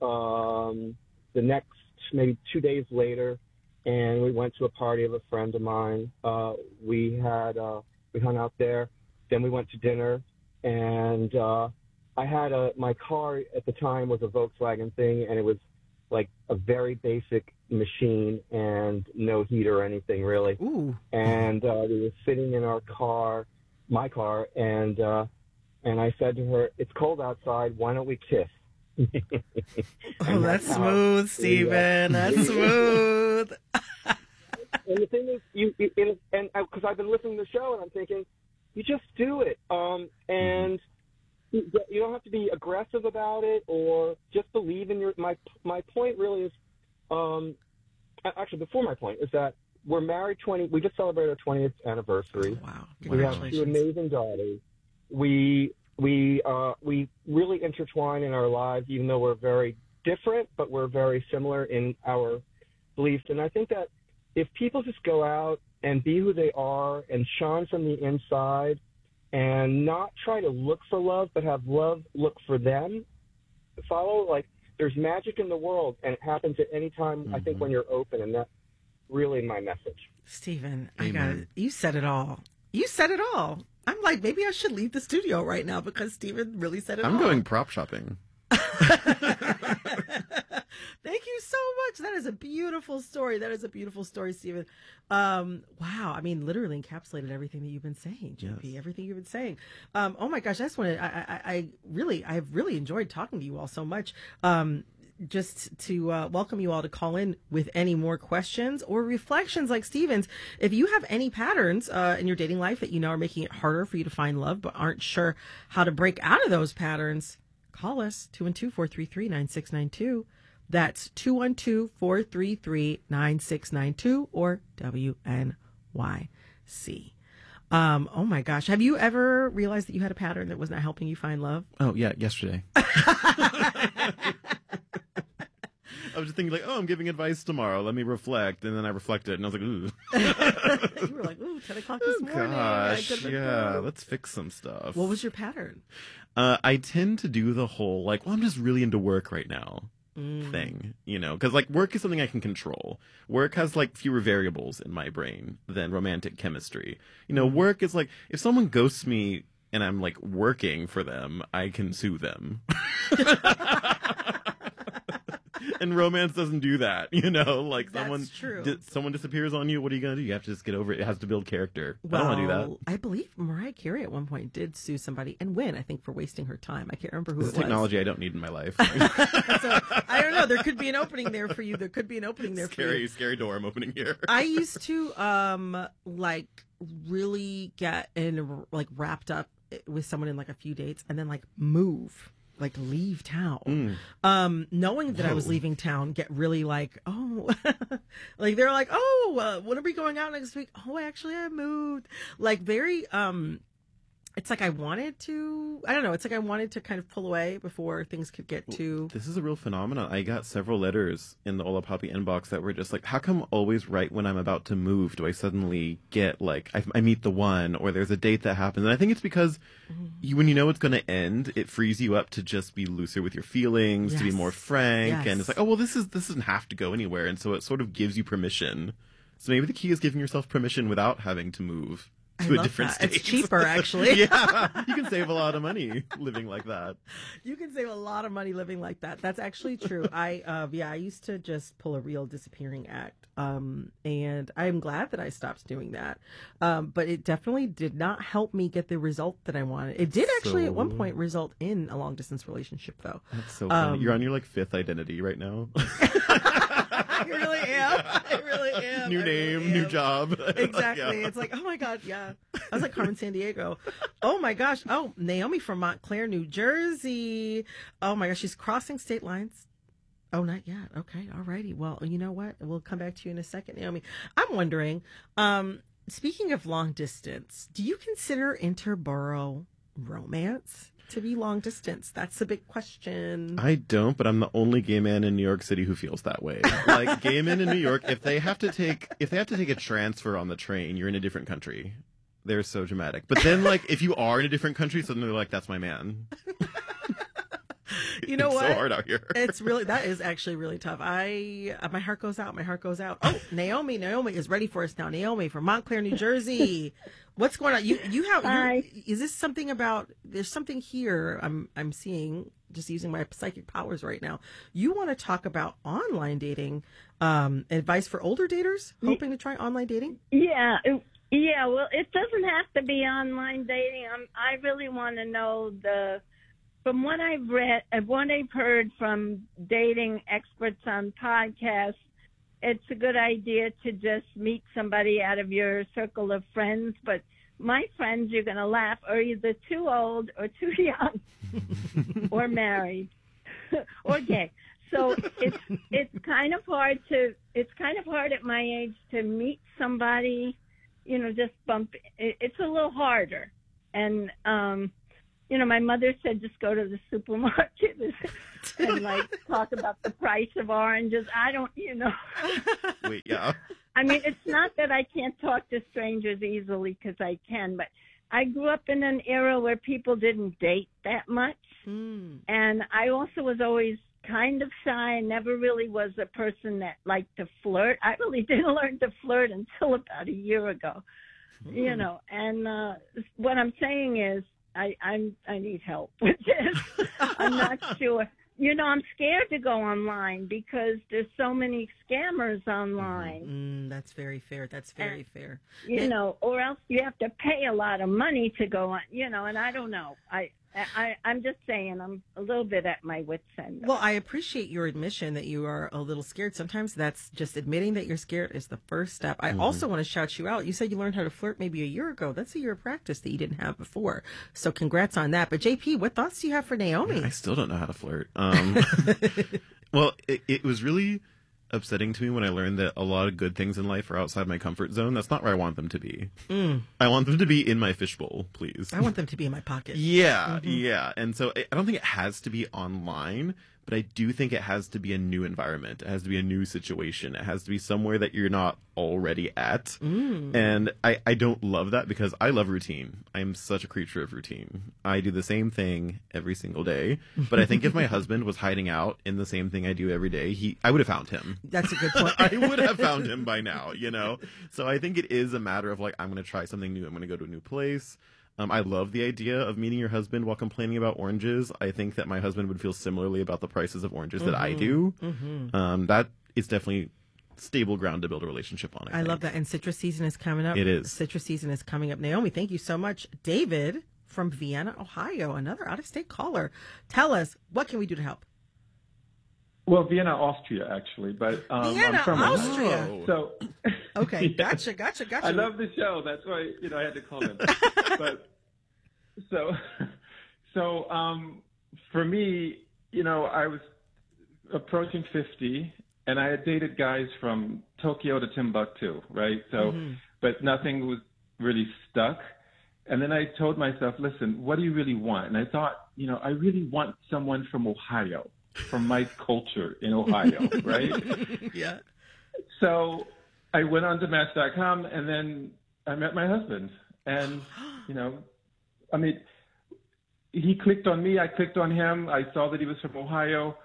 um, the next maybe two days later, and we went to a party of a friend of mine. Uh, we had uh, we hung out there. Then we went to dinner, and uh, I had a my car at the time was a Volkswagen thing, and it was like a very basic machine and no heat or anything really. Ooh. And uh, we were sitting in our car, my car, and uh, and I said to her, "It's cold outside. Why don't we kiss?" Oh, that's smooth, Stephen. That's smooth. And the thing is, you, you it, and because I've been listening to the show, and I'm thinking, you just do it, um, and you, you don't have to be aggressive about it, or just believe in your. My my point really is, um, actually, before my point is that we're married twenty. We just celebrated our twentieth anniversary. Wow! We have two amazing daughters, we we uh, we really intertwine in our lives, even though we're very different, but we're very similar in our beliefs. And I think that if people just go out and be who they are and shine from the inside and not try to look for love, but have love look for them, follow, like, there's magic in the world, and it happens at any time, mm-hmm. I think, when you're open, and that's really my message. Stephen, I got it. You said it all. You said it all. I'm like, maybe I should leave the studio right now because Stephen really said it I'm all. I'm going prop shopping. Thank you so much. That is a beautiful story. That is a beautiful story, Stephen. Um, wow. I mean, literally encapsulated everything that you've been saying, J P. Yes. Everything you've been saying. Um, oh my gosh, I just wanted. I, I, I really, I've really enjoyed talking to you all so much. Um, just to uh, welcome you all to call in with any more questions or reflections like Stephen's. If you have any patterns uh, in your dating life that you know are making it harder for you to find love, but aren't sure how to break out of those patterns, call us two one two, four three three, nine six nine two. That's two one two, four three three, nine six nine two or W N Y C. Um, oh my gosh. Have you ever realized that you had a pattern that was not helping you find love? Oh, yeah, yesterday. I was just thinking, like, oh, I'm giving advice tomorrow. Let me reflect. And then I reflected, and I was like, ooh. You were like, ooh, ten o'clock this oh, morning. Gosh, yeah, cool. Let's fix some stuff. What was your pattern? Uh, I tend to do the whole, like, well, I'm just really into work right now mm. thing, you know? Because, like, work is something I can control. Work has, like, fewer variables in my brain than romantic chemistry. You know, mm. work is, like, if someone ghosts me and I'm, like, working for them, I can sue them. And romance doesn't do that, you know? Like, That's someone true. Di- someone disappears on you, what are you going to do? You have to just get over it. It has to build character. Well, I don't want to do that. I believe Mariah Carey at one point did sue somebody and win, I think, for wasting her time. I can't remember who this it is was. technology I don't need in my life. So, I don't know. There could be an opening there for you. There could be an opening there scary, for you. Scary door I'm opening here. I used to, um, like, really get in, like, wrapped up with someone in, like, a few dates and then, like, move. Like leave town, mm. um, knowing that Whoa. I was leaving town, get really like, oh, like they're like, oh, uh, when are we going out next week? Oh, actually, I moved. Like very, um, it's like I wanted to, I don't know. It's like I wanted to kind of pull away before things could get too. This is a real phenomenon. I got several letters in the Ola Poppy inbox that were just like, how come always right when I'm about to move do I suddenly get like, I, I meet the one or there's a date that happens? And I think it's because mm-hmm. you, when you know it's going to end, it frees you up to just be looser with your feelings, yes. to be more frank. Yes. And it's like, oh, well, this is, this doesn't have to go anywhere. And so it sort of gives you permission. So maybe the key is giving yourself permission without having to move. To I a love different that. state. It's cheaper, actually. Yeah, you can save a lot of money living like that. You can save a lot of money living like that. That's actually true. I, uh, yeah, I used to just pull a real disappearing act, um, and I'm glad that I stopped doing that. Um, but it definitely did not help me get the result that I wanted. It did actually so... at one point result in a long distance relationship, though. That's so funny. Um, You're on your like fifth identity right now. I really am. I really am. New I name, really new job. Exactly. Yeah. It's like, oh my God, yeah. I was like Carmen Sandiego. Oh my gosh. Oh, Naomi from Montclair, New Jersey. Oh my gosh, she's crossing state lines. Oh, not yet. Okay, all righty. Well, you know what? We'll come back to you in a second, Naomi. I'm wondering, um, speaking of long distance, do you consider interborough romance to be long distance? That's the big question. I don't, but I'm the only gay man in New York City who feels that way. Like gay men in New York, if they have to take if they have to take a transfer on the train, you're in a different country. They're so dramatic. But then, like, if you are in a different country, suddenly they're like, "That's my man." You know it's what? So hard out here. It's really that is actually really tough. I uh, my heart goes out. My heart goes out. Oh, Naomi, Naomi is ready for us now. Naomi from Montclair, New Jersey. What's going on? You you have Hi. Is this something about? There's something here. I'm I'm seeing just using my psychic powers right now. You want to talk about online dating? Um, advice for older daters hoping to try online dating? Yeah. Yeah. Well, it doesn't have to be online dating. I'm, I really want to know the. From what I've read, and what I've heard from dating experts on podcasts, it's a good idea to just meet somebody out of your circle of friends. But my friends, you're going to laugh, are either too old or too young or married or gay. So it's it's kind of hard to it's kind of hard at my age to meet somebody, you know, just bump. It, it's a little harder. And, um, you know, my mother said just go to the supermarket and, like, talk about the price of oranges. I don't, you know. Wait, yeah. I mean, it's not that I can't talk to strangers easily, because I can, but I grew up in an era where people didn't date that much. Mm. And I also was always kind of shy. I never really was a person that liked to flirt. I really didn't learn to flirt until about a year ago, mm. you know. And uh, what I'm saying is I, I'm, I need help with this. I'm not sure. You know, I'm scared to go online because there's so many scammers online. Mm, that's very fair. That's very and, fair. You and, know, or else you have to pay a lot of money to go on, you know, and I don't know. I, I, I'm just saying I'm a little bit at my wit's end. Well, I appreciate your admission that you are a little scared. Sometimes that's just admitting that you're scared is the first step. I mm-hmm. also want to shout you out. You said you learned how to flirt maybe a year ago. That's a year of practice that you didn't have before. So congrats on that. But J P, what thoughts do you have for Naomi? I still don't know how to flirt. Um, well, it, it was really upsetting to me when I learned that a lot of good things in life are outside my comfort zone. That's not where I want them to be. Mm. I want them to be in my fishbowl, please. I want them to be in my pocket. Yeah, mm-hmm. yeah. And so I don't think it has to be online, but I do think it has to be a new environment. It has to be a new situation. It has to be somewhere that you're not already at. Mm. And I, I don't love that because I love routine. I am such a creature of routine. I do the same thing every single day. But I think if my husband was hiding out in the same thing I do every day, he I would have found him. That's a good point. I would have found him by now, you know? So I think it is a matter of like, I'm going to try something new. I'm going to go to a new place. Um, I love the idea of meeting your husband while complaining about oranges. I think that my husband would feel similarly about the prices of oranges mm-hmm. that I do. Mm-hmm. Um, that is definitely stable ground to build a relationship on. I, I love that. And citrus season is coming up. It is. Citrus season is coming up. Naomi, thank you so much. David from Vienna, Ohio, another out-of-state caller. Tell us, what can we do to help? Well, Vienna, Austria, actually, but um, Vienna, I'm from Austria. Oh. So, okay, yeah. gotcha, gotcha, gotcha. I love the show. That's why you know I had to call in. But so, so um, for me, you know, I was approaching fifty, and I had dated guys from Tokyo to Timbuktu, right? So, mm-hmm. but nothing was really stuck. And then I told myself, listen, what do you really want? And I thought, you know, I really want someone from Ohio. From my culture in Ohio, right? Yeah. So I went on to Match dot com, and then I met my husband. And, you know, I mean, he clicked on me, I clicked on him, I saw that he was from Ohio,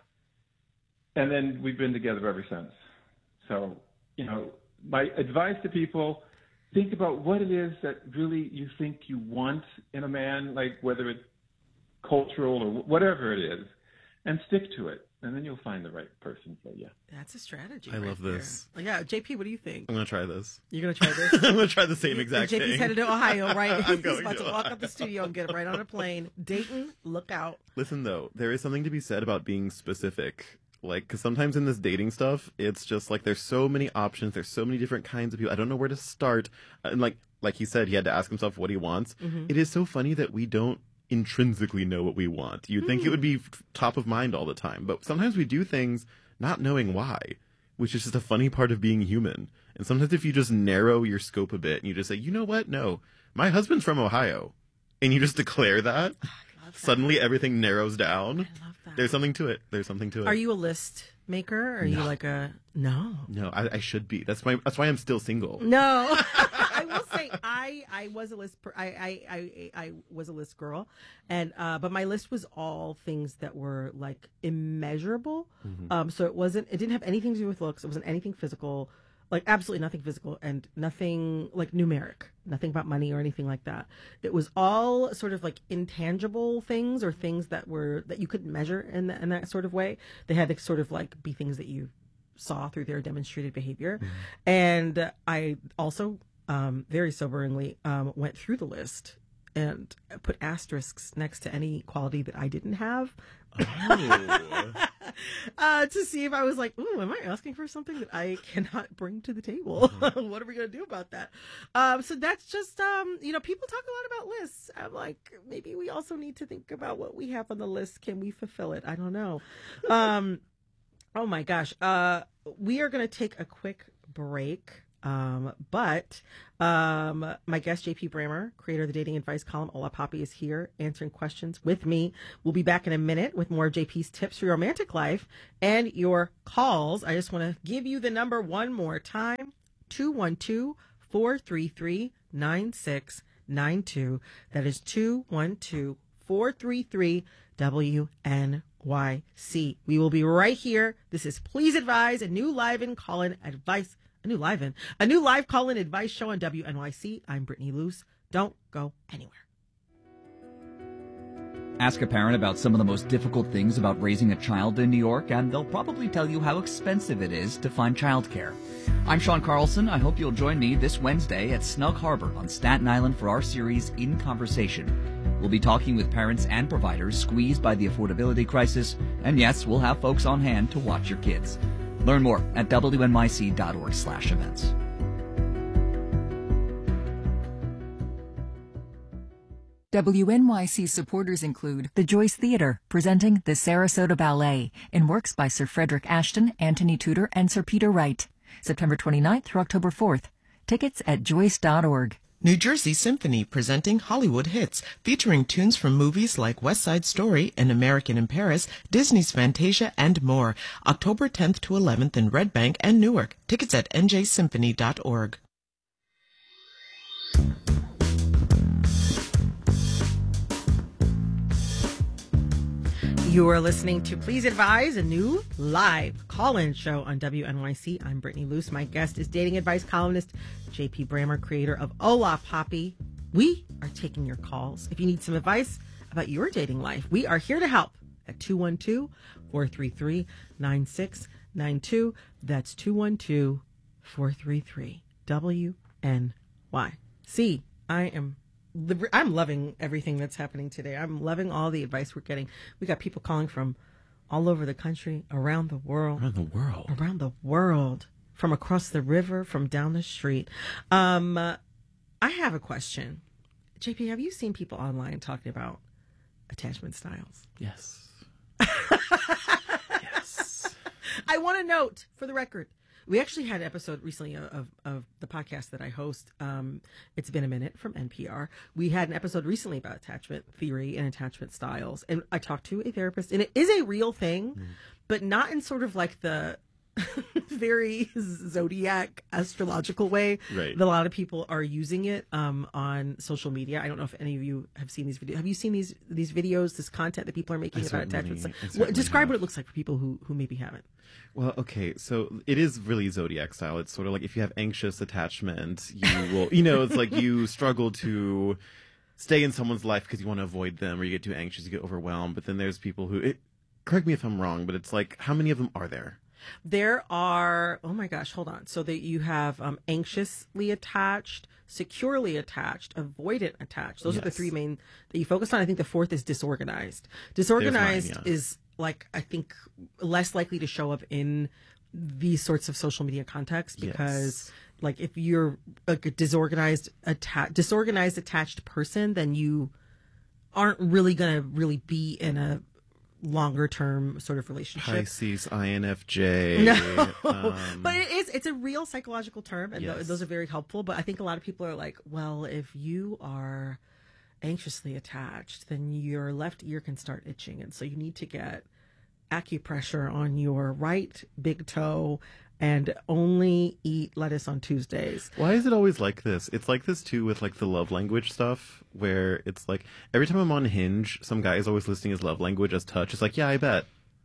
and then we've been together ever since. So, you know, my advice to people, think about what it is that really you think you want in a man, like whether it's cultural or whatever it is. And stick to it, and then you'll find the right person for you. That's a strategy. I right love this. There. Yeah, J P, what do you think? I'm gonna try this. You're gonna try this? I'm gonna try the same exact J P's thing. headed to Ohio, right? I'm He's going about to to walk up the studio and get right on a plane. Dayton, look out. Listen, though, there is something to be said about being specific. Like, because sometimes in this dating stuff, it's just like there's so many options, there's so many different kinds of people. I don't know where to start. And like, like he said, he had to ask himself what he wants. Mm-hmm. It is so funny that we don't intrinsically know what we want. You'd think Mm. it would be top of mind all the time, but sometimes we do things not knowing why, which is just a funny part of being human. And sometimes if you just narrow your scope a bit and you just say, you know what? No, my husband's from Ohio. And you just declare that, that. Suddenly everything narrows down. I love that. There's something to it. There's something to it. Are you a list maker? Are No. you like a no? No, I, I should be. That's why. That's why I'm still single. No, I will say I I was a list. Per, I, I I I was a list girl, and uh, but my list was all things that were like immeasurable. Mhm. Um, so it wasn't. It didn't have anything to do with looks. It wasn't anything physical. Like absolutely nothing physical and nothing like numeric, nothing about money or anything like that. It was all sort of like intangible things or things that were that you couldn't measure in, the, in that sort of way. They had to sort of like be things that you saw through their demonstrated behavior. Mm-hmm. And I also um, very soberingly um, went through the list and put asterisks next to any quality that I didn't have. Oh. uh, to see if I was like, ooh, am I asking for something that I cannot bring to the table? Mm-hmm. What are we going to do about that? Um, so that's just, um, you know, people talk a lot about lists. I'm like, maybe we also need to think about what we have on the list. Can we fulfill it? I don't know. Um, oh my gosh. Uh, we are going to take a quick break. Um, but um, my guest, J P Brammer, creator of the dating advice column Hola Papi, is here answering questions with me. We'll be back in a minute with more of J P's tips for your romantic life and your calls. I just want to give you the number one more time, two one two, four three three, nine six nine two. That is two one two, four three three, W N Y C. We will be right here. This is Please Advise, a new live-in call-in advice A new live in, a new live call-in advice show on W N Y C. I'm Brittany Luce. Don't go anywhere. Ask a parent about some of the most difficult things about raising a child in New York, and they'll probably tell you how expensive it is to find childcare. I'm Sean Carlson. I hope you'll join me this Wednesday at Snug Harbor on Staten Island for our series In Conversation. We'll be talking with parents and providers squeezed by the affordability crisis, and yes, we'll have folks on hand to watch your kids. Learn more at W N Y C dot org slash events. W N Y C supporters include the Joyce Theater, presenting the Sarasota Ballet, in works by Sir Frederick Ashton, Anthony Tudor, and Sir Peter Wright. September twenty-ninth through October fourth. Tickets at joyce dot org. New Jersey Symphony presenting Hollywood Hits, featuring tunes from movies like West Side Story, An American in Paris, Disney's Fantasia, and more. October tenth to eleventh in Red Bank and Newark. Tickets at N J symphony dot org. You are listening to Please Advise, a new live call-in show on W N Y C. I'm Brittany Luce. My guest is dating advice columnist J P Brammer, creator of Hola Papi. We are taking your calls. If you need some advice about your dating life, we are here to help at two one two, four three three, nine six nine two. That's two one two, four three three, W N Y C. I am I'm loving everything that's happening today. I'm loving all the advice we're getting. We got people calling from all over the country, around the world. Around the world. Around the world. From across the river, from down the street. Um, uh, I have a question. J P, have you seen people online talking about attachment styles? Yes. Yes. I want to note, for the record, we actually had an episode recently of, of, of the podcast that I host. Um, It's Been a Minute from N P R. We had an episode recently about attachment theory and attachment styles. And I talked to a therapist, and it is a real thing, mm. but not in sort of like the very zodiac astrological way right. that a lot of people are using it um, on social media. I don't know if any of you have seen these videos. Have you seen these these videos, this content that people are making I about attachments? Well, describe have. what it looks like for people who, who maybe haven't. Well, okay, so it is really zodiac style. It's sort of like if you have anxious attachment, you will, you know, it's like you struggle to stay in someone's life because you want to avoid them, or you get too anxious, you get overwhelmed. But then there's people who, it, correct me if I'm wrong, but it's like, how many of them are there? There are, oh my gosh, hold on. So that you have um, anxiously attached, securely attached, avoidant attached. Those yes. are the three main that you focus on. I think the fourth is disorganized. Disorganized mine, yeah. is like, I think, less likely to show up in these sorts of social media contexts because yes. like if you're like a disorganized, atta- disorganized attached person, then you aren't really going to really be in a longer term sort of relationship. Pisces, I N F J. No, um, but it is, it's a real psychological term, and yes. th- those are very helpful. But I think a lot of people are like, well, if you are anxiously attached, then your left ear can start itching. And so you need to get acupressure on your right big toe and only eat lettuce on Tuesdays. Why is it always like this? It's like this too with like the love language stuff, where it's like every time I'm on Hinge, some guy is always listing his love language as touch. It's like, yeah, I bet.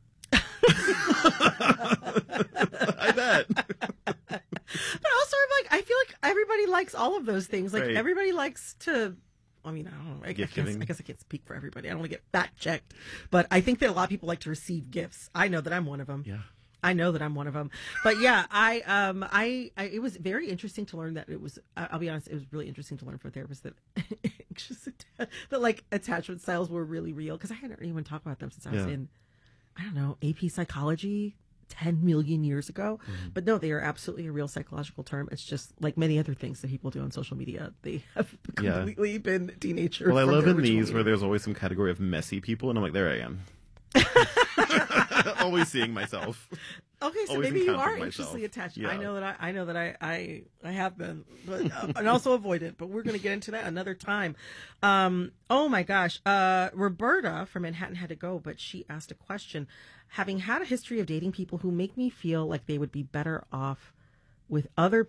I bet. But also, I'm like, I feel like everybody likes all of those things. Like right. everybody likes to. I mean, I don't know. I, I, guess, I guess I can't speak for everybody. I don't want to get fact checked, but I think that a lot of people like to receive gifts. I know that I'm one of them. Yeah. I know that I'm one of them. But yeah, I, um, I, I, it was very interesting to learn that it was, I'll be honest, it was really interesting to learn from a therapist that, that like attachment styles were really real. Cause I hadn't heard anyone talk about them since I was yeah. in, I don't know, A P psychology ten million years ago. Mm-hmm. But no, they are absolutely a real psychological term. It's just like many other things that people do on social media. They have completely yeah. been denatured. Well, I love in these meaning. Where there's always some category of messy people. And I'm like, there I am. Always seeing myself. Okay, so always maybe you encountered are myself. anxiously attached. Yeah. I know that I, I know that I, I, I have been, but uh, and also avoidant. But we're going to get into that another time. Um, oh my gosh, uh, Roberta from Manhattan had to go, but she asked a question. Having had a history of dating people who make me feel like they would be better off with other